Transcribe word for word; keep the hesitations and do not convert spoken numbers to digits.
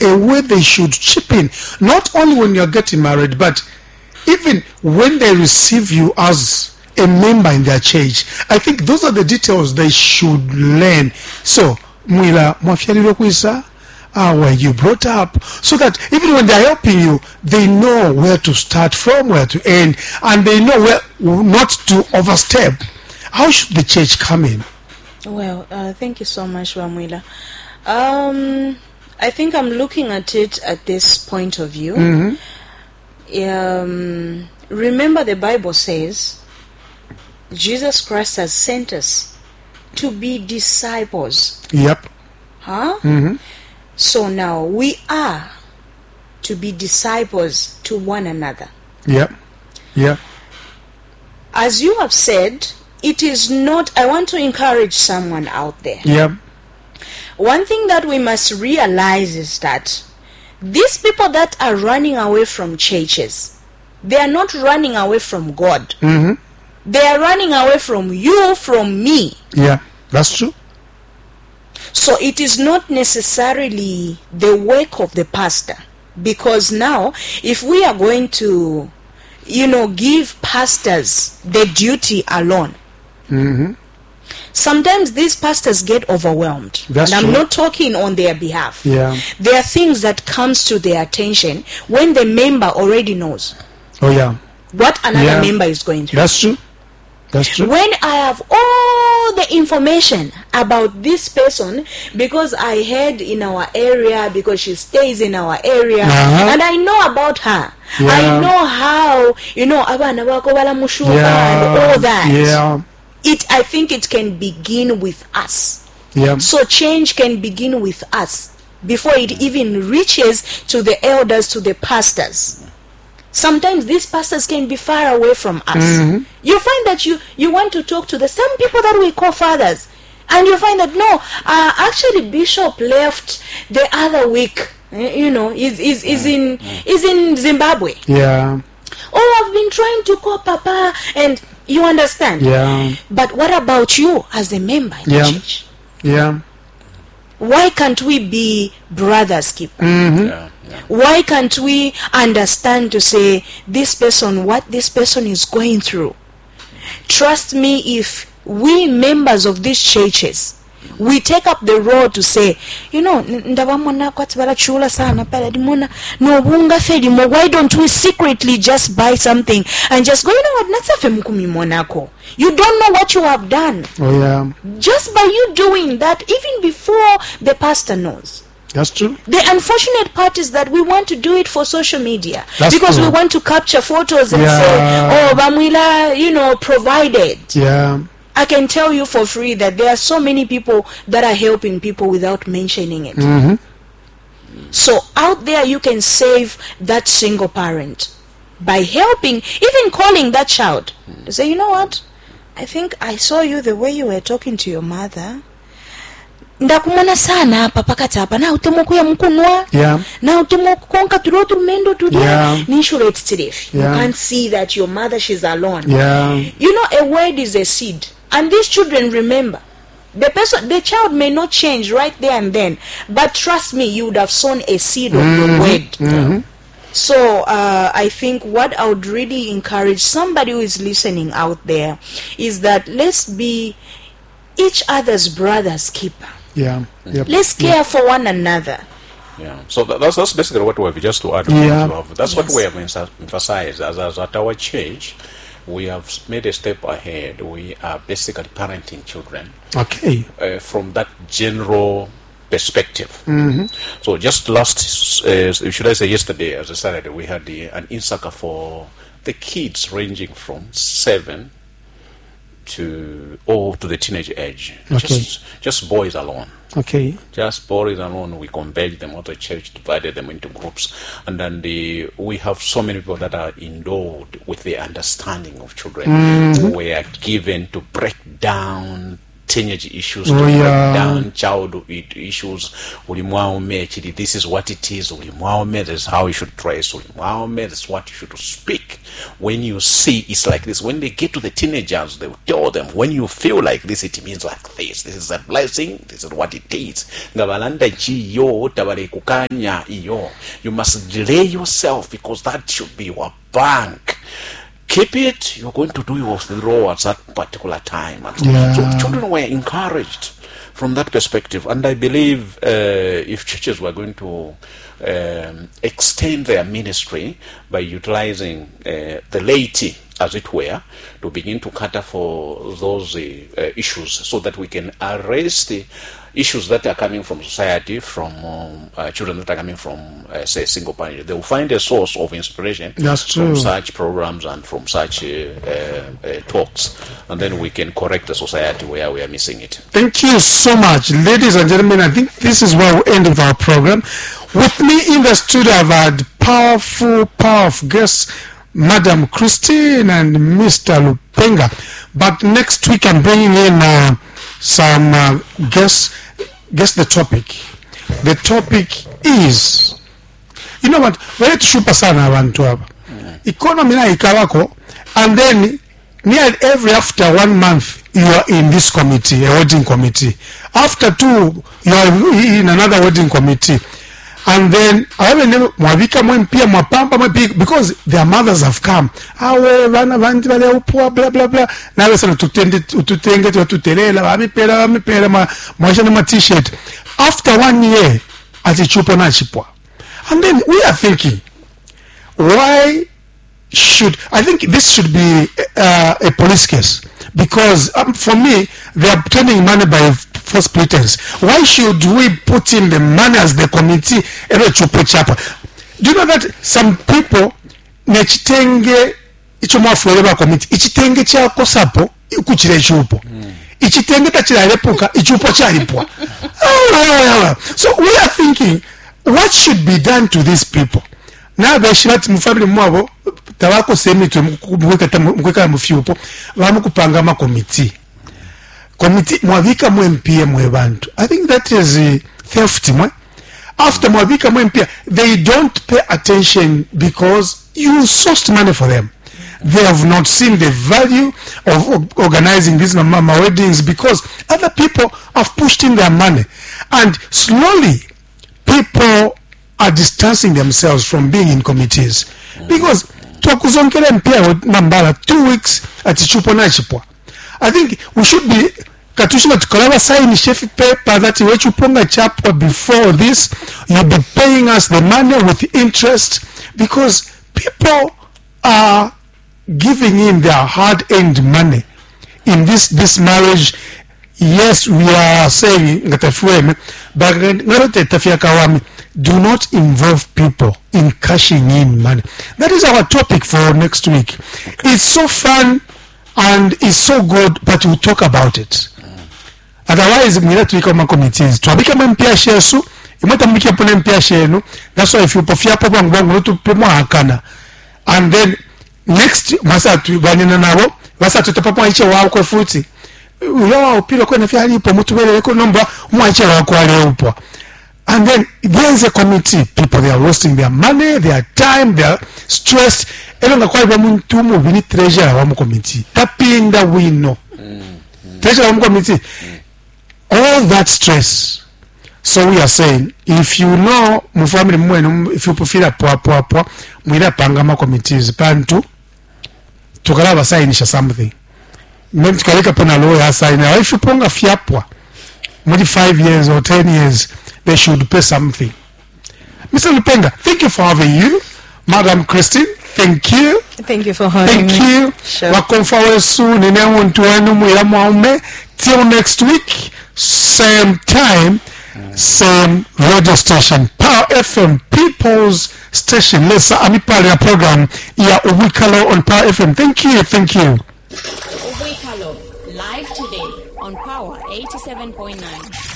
the way they should chip in, not only when you're getting married, but even when they receive you as a member in their church. I think those are the details they should learn. So, Mwila, mwafyalilo kwisa, uh, where you brought up, so that even when they're helping you, they know where to start from, where to end, and they know where not to overstep. How should the church come in? Well, uh, thank you so much, Wamwila. Um, I think I'm looking at it at this point of view. Mm-hmm. Um, remember, the Bible says Jesus Christ has sent us to be disciples. Yep. Huh? Mm-hmm. So now we are to be disciples to one another. Yep. Yep. As you have said, it is not, I want to encourage someone out there. Yep. One thing that we must realize is that these people that are running away from churches, they are not running away from God. Mm-hmm. They are running away from you, from me. Yeah, that's true. So it is not necessarily the work of the pastor. Because now, if we are going to, you know, give pastors the duty alone, mm-hmm. sometimes these pastors get overwhelmed. That's and I'm true. not talking on their behalf. Yeah. There are things that comes to their attention when the member already knows Oh, yeah. what another Yeah. member is going through. That's true. That's true. When I have all the information about this person, because I heard in our area, because she stays in our area, Uh-huh. and I know about her. Yeah. I know how, you know, abana bako balamushuka Yeah. and all that. Yeah. It, I think it can begin with us. Yeah. So change can begin with us before it even reaches to the elders, to the pastors. Sometimes these pastors can be far away from us. Mm-hmm. You find that you, you want to talk to the same people that we call fathers. And you find that, no, uh, actually Bishop left the other week, eh, you know, is, is, is, in, is in Zimbabwe. Yeah. Oh, I've been trying to call Papa, and you understand. Yeah. But what about you as a member in Yeah. the church? Yeah. Why can't we be brothers keeper? Mm-hmm. Yeah, yeah. Why can't we understand to say this person, what this person is going through? Trust me, if we members of these churches, we take up the road to say, you know, ndabamona kwati barachula sana pala dimona no bunga felimo, why don't we secretly just buy something and just go, you know what, natsafe mukumi monako. You don't know what you have done. Oh, yeah. Just by you doing that, even before the pastor knows. That's true. The unfortunate part is that we want to do it for social media. That's because true. we want to capture photos and Yeah. say, oh, Bamwila, you know, provided. Yeah. I can tell you for free that there are so many people that are helping people without mentioning it. Mm-hmm. So out there you can save that single parent by helping, even calling that child. To say, you know what? I think I saw you the way you were talking to your mother. Ndakumana sana papa katapa na utemo kuya mkunwa. Yeah. Na utemo konka tulotu mendo tudia. Yeah. Nishuro etitirif. You Yeah. can't see that your mother, she's alone. Yeah. You know, a word is a seed. And these children, remember, the person, the child may not change right there and then, but trust me, you would have sown a seed of Mm-hmm. the word. Mm-hmm. So uh, I think what I would really encourage somebody who is listening out there is that let's be each other's brother's keeper. Yeah. Yep. Let's care for one another. Yeah. So that, that's that's basically what we have, just to add. Yeah. To have, that's Yes. what we have emphas- emphasized as, as at our church. We have made a step ahead. We are basically parenting children Okay. uh, from that general perspective. Mm-hmm. So just last, uh, should I say yesterday, as I Saturday, we had the, an INSACA for the kids ranging from seven to or to the teenage age. Okay. Just, just boys alone. Okay. Just boys alone. We converged them out of church, divided them into groups, and then the we have so many people that are endowed with the understanding of children, Mm-hmm. who were given to break down teenage issues, Oh, to break yeah. down child issues. This is what it is. This is how you should dress. This is what you should speak. When you see it's like this, when they get to the teenagers, they will tell them, when you feel like this, it means like this. This is a blessing. This is what it is. You must delay yourself, because that should be your bank. Keep it, you're going to do your withdrawal at that particular time. And so, Yeah. so children were encouraged from that perspective. And I believe uh, if churches were going to um, extend their ministry by utilizing uh, the laity, as it were, to begin to cater for those uh, uh, issues, so that we can arrest the issues that are coming from society, from um, uh, children that are coming from, uh, say, single parent. They will find a source of inspiration That's from true. such programs and from such uh, uh, uh, talks, and then we can correct the society where we are missing it. Thank you so much, ladies and gentlemen. I think this is where we end with our program. With me in the studio, I've had powerful, powerful guests, Madam Christine and Mister Lupenga. But next week, I'm bringing in uh, some uh, guests. Guess the topic. The topic is, you know what? Wewe tushupa sana abantu hapa. Economy na ikawako, and then near every after one month you are in this committee, a wedding committee. After two, you are in another wedding committee. And then mwavika mwempia mwapamba mwempia, because their mothers have come. Awe vana vanti vale upua blah blah blah. Nawe sana tutende tutenge tutelela vamipera vamipera mwashana ma t-shirt. After one year, atichupo na chipwa. And then we are thinking, why should, I think this should be uh, a police case, because um, for me, they are obtaining money by false pretense. Why should we put in the money as the committee? Do you know that some people nechitenge ichomwa forever committee ichitenge cha kosapo ikuchira ichupo ichitenge tachirarepuka ichupo charipwa. So we are thinking, what should be done to these people? Now they should mu family mwabo tabako semitwe mkweka mkweka mufyupo bamukupanga ma committee committee mwavika mwempie mwe bantu. I think that is uh, theft mwe. After mwavika mwempie, they don't pay attention because you sourced money for them. They have not seen the value of organizing these mama weddings because other people have pushed in their money, and slowly people are distancing themselves from being in committees because tukuzonkele mpia mambala two weeks atichupo na chipwa. I think we should be katushima tukalaba sign chef paper that we chuponga chapwa before this. You'll be paying us the money with interest because people are giving in their hard-earned money in this this marriage. Yes, we are saying ngatafueme, but ngarote tafia kawami. Do not involve people in cashing in money. That is our topic for next week. It's so fun and it's so good, but we'll talk about it. Otherwise, we have to become committees. To become M P A shesu, you might make up an M P A shenu. That's why if you prefer program, go to Pemo Hakana. And then next, Masa to Banana Naro, Masa to Papa Iche Wako Fruity. We are Pilo Konafia, Pomutuele, number, Mwache Wako Upo. And then there's a committee. People, they are wasting their money, their time, their stress. Elonga kwa ibamu tumu vini treasure wa mu committee. Tapinda wino. Treasure wa mu committee. All that stress. So we are saying, if you know mu family mwenu, if you prefer poa poa poa, mwida panga ma committees pantu tukalaba signisha something. Maybe tukalika pona lawyer sign. If you ponga fiapwa, maybe five years or ten years, they should pay something. Mister Lupenga, thank you for having you. Madam Christine, thank you. Thank you for having thank me. Thank you. Sure. Wakonfawe soon in Mwaume. Till next week, same time, mm. same radio station. Power F M, People's Station. Let's amipale program ya Uwikalo on Power F M. Thank you, thank you. Uwikalo, live today on Power eighty-seven point nine.